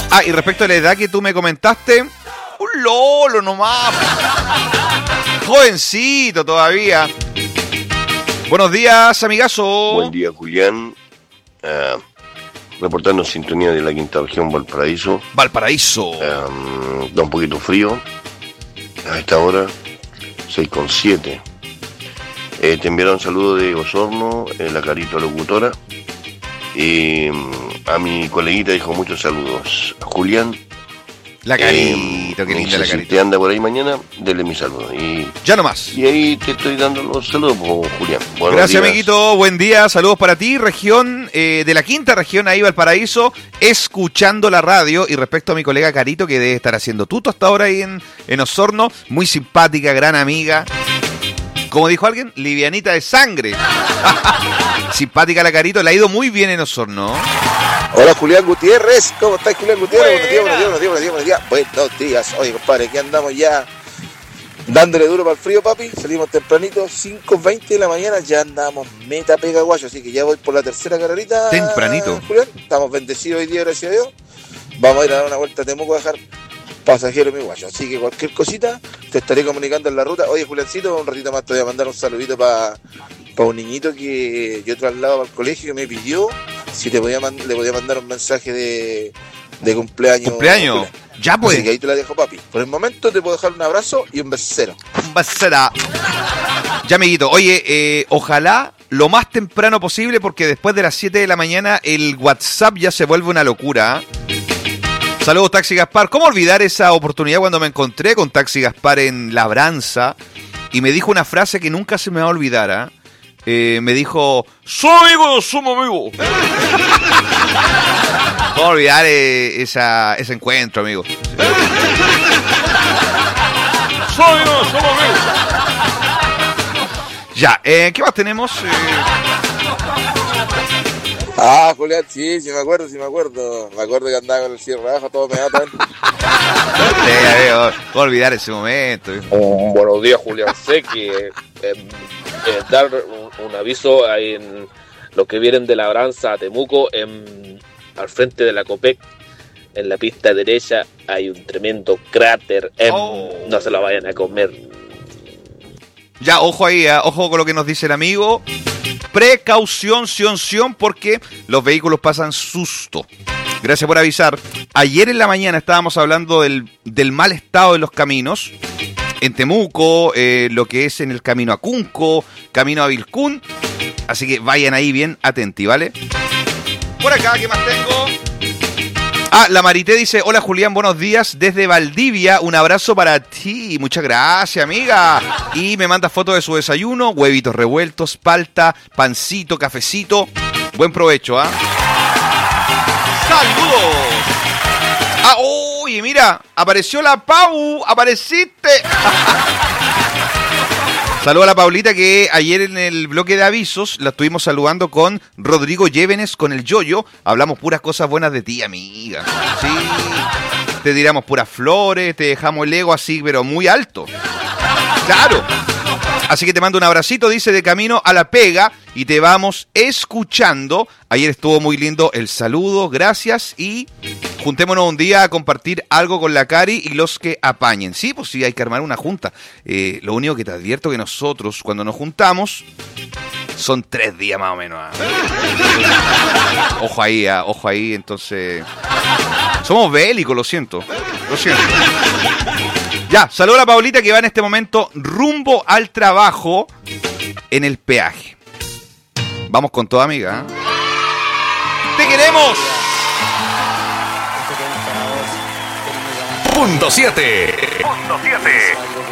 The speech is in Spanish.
Ah, y respecto a la edad que tú me comentaste, un lolo nomás. Jovencito todavía. Buenos días, amigazo. Buen día, Julián. Reportando sintonía de la quinta región, Valparaíso. Valparaíso. Da un poquito frío. A esta hora, 6:07. Te enviaron un saludo de Osorno, la Carito locutora. Y a mi coleguita dijo muchos saludos. A Julián. La Carito, qué linda la Si Carito. te anda por ahí mañana, dele mi saludo. Y ya nomás. Y ahí te estoy dando los saludos, Julián. Buenos Gracias, días. amiguito. Buen día. Saludos para ti. Región de la quinta región, ahí Valparaíso, escuchando la radio. Y respecto a mi colega Carito, que debe estar haciendo tuto hasta ahora ahí en Osorno. Muy simpática, gran amiga. Como dijo alguien, livianita de sangre. Simpática la Carito. Le ha ido muy bien en Osorno. Hola, Julián Gutiérrez. ¿Cómo estás, Julián Gutiérrez? Buenos días. Buenos días. Oye, compadre, aquí andamos ya dándole duro para el frío, papi. Salimos tempranito, 5:20 de la mañana. Ya andamos meta pega guayo. Así que ya voy por la tercera carrerita. Tempranito. Julián, estamos bendecidos hoy día, gracias a Dios. Vamos a ir a dar una vuelta a Temuco a dejar pasajero mi guayo. Así que cualquier cosita te estaré comunicando en la ruta. Oye, Juliancito, un ratito más te voy a mandar un saludito para un niñito que yo traslado para el colegio, que me pidió si le podía mandar un mensaje de cumpleaños. ¿Cumpleaños? Ya pues. Así que ahí te la dejo, papi. Por el momento te puedo dejar un abrazo y un besero. Un besera. Ya, amiguito. Oye, ojalá lo más temprano posible, porque después de las 7 de la mañana el WhatsApp ya se vuelve una locura. Saludos, Taxi Gaspar. ¿Cómo olvidar esa oportunidad cuando me encontré con Taxi Gaspar en Labranza y me dijo una frase que nunca se me va a olvidar? Me dijo: ¡soy amigo, somos amigos! ¿Cómo olvidar ese encuentro, amigo? ¡Soy amigo, somos amigos! Ya, ¿qué más tenemos? Julián, sí me acuerdo. Me acuerdo que andaba con el cierre abajo, todo me da también. ¿Cómo olvidar ese momento? Buenos días, Julián. Sé que dar un aviso en los que vienen de Labranza a Temuco, al frente de la Copec, en la pista derecha, hay un tremendo cráter. No se lo vayan a comer. Ya, ojo ahí, ojo con lo que nos dice el amigo. Precaución, porque los vehículos pasan susto. Gracias por avisar. Ayer en la mañana estábamos hablando del mal estado de los caminos. En Temuco, lo que es en el camino a Cunco, camino a Vilcún. Así que vayan ahí bien atentos, ¿vale? Por acá, ¿qué más tengo? La Marité dice: hola, Julián, buenos días desde Valdivia, un abrazo para ti. Muchas gracias, amiga. Y me manda fotos de su desayuno: huevitos revueltos, palta, pancito, cafecito. Buen provecho, ¡saludos! Oye, mira, apareció la Pau, apareciste. Saludos a la Paulita, que ayer en el bloque de avisos la estuvimos saludando con Rodrigo Llévenes, con el Yoyo. Hablamos puras cosas buenas de ti, amiga. Sí, te tiramos puras flores, te dejamos el ego así, pero muy alto. Claro. Así que te mando un abracito, dice, de camino a la pega, y te vamos escuchando. Ayer estuvo muy lindo el saludo, gracias, y juntémonos un día a compartir algo con la Cari y los que apañen. Sí, pues sí, hay que armar una junta. Lo único que te advierto que nosotros, cuando nos juntamos, son 3 días más o menos. Ojo ahí, entonces... Somos bélicos, lo siento. Ya, saludo a la Paulita, que va en este momento rumbo al trabajo en el peaje. Vamos con toda, amiga. ¡Te queremos! Punto 7.